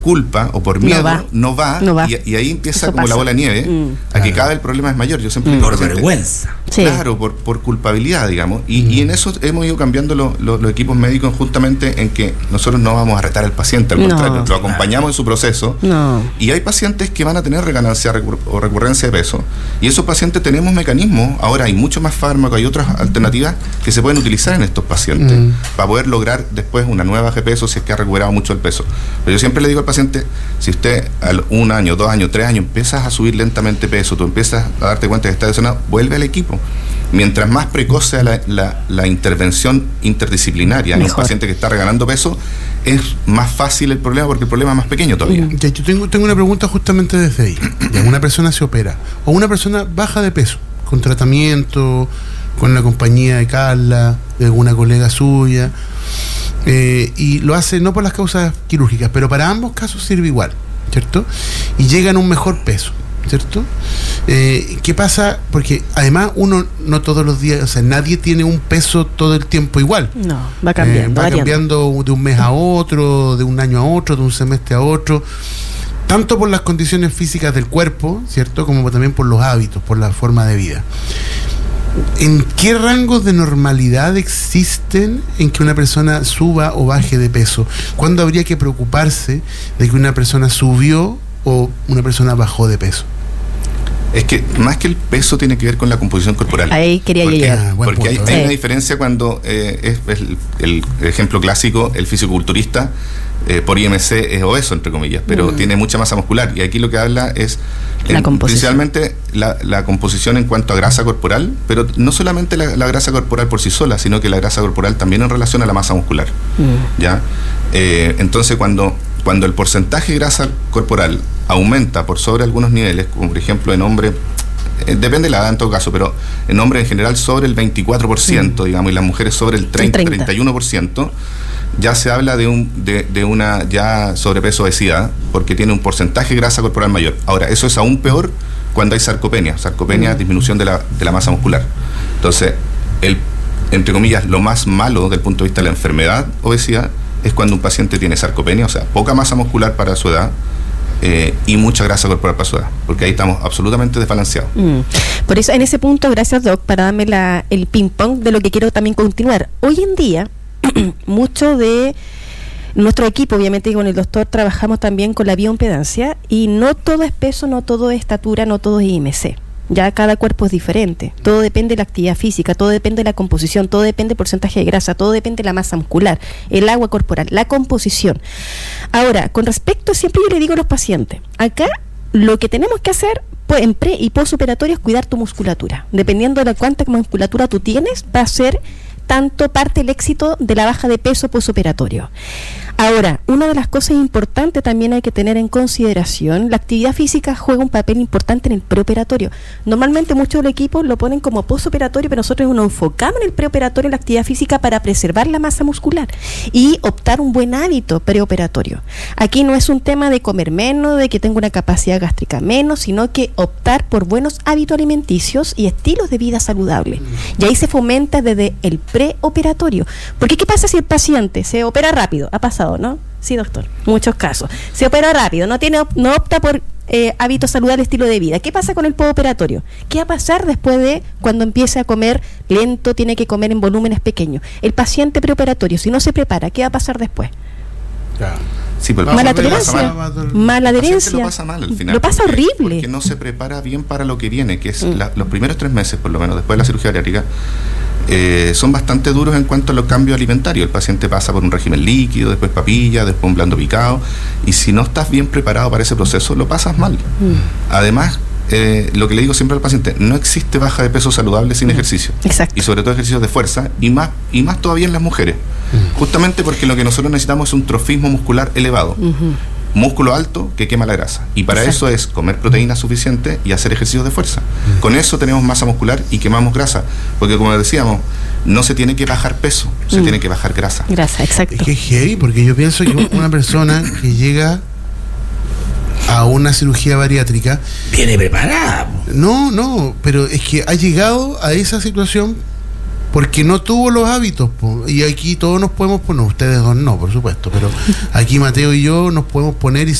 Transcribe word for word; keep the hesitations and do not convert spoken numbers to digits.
culpa o por miedo no va, no va, no va. Y, y ahí empieza Eso como pasa. la bola de nieve, mm. a claro. que cada vez el problema es mayor. Yo siempre Mm. digo, Por paciente, vergüenza. Sí. claro, por, por culpabilidad, digamos. Y, Mm. y en eso hemos ido cambiando lo, lo, los equipos médicos justamente en que nosotros no vamos a retar al paciente, al No. contrario, lo acompañamos en su proceso. No. Y hay pacientes que van a tener reganancia recur- o recurrencia de peso. Y esos pacientes tenemos mecanismos, ahora hay mucho más fármacos, hay otras alternativas que se pueden utilizar en estos pacientes Mm. para poder lograr después una nueva baja de peso si es que ha recuperado mucho el peso. Pero yo siempre le digo al paciente, si usted al un año, dos años, tres años empiezas a subir lentamente peso, tú empiezas a darte cuenta que está lesionado, vuelve al equipo. Mientras más precoz sea la, la, la intervención interdisciplinaria en un Mejor. paciente que está reganando peso, es más fácil el problema porque el problema es más pequeño todavía. Mm. Ya, yo tengo, tengo una pregunta justamente desde ahí. Ya, una persona se opera, o una persona baja de peso, con tratamiento, con la compañía de Carla, de alguna colega suya, eh, y lo hace no por las causas quirúrgicas, pero para ambos casos sirve igual, ¿cierto? Y llegan a un mejor peso, ¿cierto? Eh, ¿Qué pasa? Porque además uno no todos los días, o sea, nadie tiene un peso todo el tiempo igual. No, va cambiando. Eh, va variando. cambiando de un mes a otro, de un año a otro, de un semestre a otro, tanto por las condiciones físicas del cuerpo, ¿cierto? Como también por los hábitos, por la forma de vida. ¿En qué rangos de normalidad existen en que una persona suba o baje de peso? ¿Cuándo habría que preocuparse de que una persona subió o una persona bajó de peso? Es que más que el peso tiene que ver con la composición corporal. Ahí quería Porque- llegar. Ah, buen Porque hay, punto, hay ¿eh? una diferencia cuando eh, es, es el, el ejemplo clásico, el fisiculturista eh, por I M C es obeso, entre comillas, pero Mm. tiene mucha masa muscular. Y aquí lo que habla es La en- composición. principalmente la, la composición en cuanto a grasa corporal, pero no solamente la, la grasa corporal por sí sola, sino que la grasa corporal también en relación a la masa muscular. Mm. ¿Ya? Eh, entonces cuando, cuando el porcentaje de grasa corporal aumenta por sobre algunos niveles, como por ejemplo en hombre, eh, depende de la edad en todo caso, pero en hombre en general sobre el veinticuatro por ciento, Mm. digamos, y las mujeres sobre el treinta, treinta. treinta y uno por ciento, ya se habla de un de, de una ya sobrepeso obesidad, porque tiene un porcentaje de grasa corporal mayor. Ahora, eso es aún peor cuando hay sarcopenia. Sarcopenia, Mm. disminución de la, de la masa muscular. Entonces, el, entre comillas, lo más malo del punto de vista de la enfermedad, obesidad, es cuando un paciente tiene sarcopenia, o sea, poca masa muscular para su edad, eh, y mucha grasa corporal para su edad, porque ahí estamos absolutamente desbalanceados. Mm. Por eso, en ese punto, gracias Doc, para darme la, el ping-pong de lo que quiero también continuar. Hoy en día, mucho de nuestro equipo, obviamente con el doctor trabajamos también con la bioimpedancia, y no todo es peso, no todo es estatura, no todo es I M C. Ya cada cuerpo es diferente, todo depende de la actividad física, todo depende de la composición, todo depende del porcentaje de grasa, todo depende de la masa muscular, el agua corporal, la composición. Ahora, con respecto, siempre yo le digo a los pacientes, acá lo que tenemos que hacer pues, en pre y postoperatorio es cuidar tu musculatura. Dependiendo de la cuánta musculatura tú tienes, va a ser tanto parte del éxito de la baja de peso postoperatorio. Ahora, una de las cosas importantes también hay que tener en consideración, la actividad física juega un papel importante en el preoperatorio. Normalmente muchos de los equipos lo ponen como postoperatorio, pero nosotros nos enfocamos en el preoperatorio, en la actividad física para preservar la masa muscular y optar un buen hábito preoperatorio. Aquí no es un tema de comer menos, de que tenga una capacidad gástrica menos, sino que optar por buenos hábitos alimenticios y estilos de vida saludables. Y ahí se fomenta desde el preoperatorio. Porque ¿qué pasa si el paciente se opera rápido? Ha pasado, ¿no? Sí, doctor, muchos casos. Se opera rápido, no tiene, op- no opta por eh, hábitos saludables, estilo de vida. ¿Qué pasa con el postoperatorio? ¿Qué va a pasar después de cuando empiece a comer lento, tiene que comer en volúmenes pequeños? El paciente preoperatorio, si no se prepara, ¿qué va a pasar después? Claro. Sí, pero el Mala paciente lo pasa tolerancia, mal. mala El paciente adherencia. lo pasa mal al final. Lo pasa porque- horrible. Porque no se prepara bien para lo que viene, que es Mm. la- los primeros tres meses, por lo menos, después de la cirugía bariátrica, eh, son bastante duros en cuanto a los cambios alimentarios. El paciente pasa por un régimen líquido, después papilla, después un blando picado, y si no estás bien preparado para ese proceso, lo pasas mal. Mm. Además, eh, lo que le digo siempre al paciente, no existe baja de peso saludable sin ejercicio. Exacto. Y sobre todo ejercicios de fuerza, y más, y más todavía en las mujeres. Justamente porque lo que nosotros necesitamos es un trofismo muscular elevado. Ujú. Músculo alto que quema la grasa. Y para Exacto. eso es comer proteína suficiente y hacer ejercicios de fuerza. Con eso tenemos masa muscular y quemamos grasa. Porque como decíamos, no se tiene que bajar peso, se Mm. tiene que bajar grasa. Grasa, exacto. Es que es heavy, porque yo pienso que una persona que llega a una cirugía bariátrica, Viene preparada. no, no, pero es que ha llegado a esa situación porque no tuvo los hábitos, po. Y aquí todos nos podemos poner, ustedes dos no, por supuesto, pero aquí Mateo y yo nos podemos poner y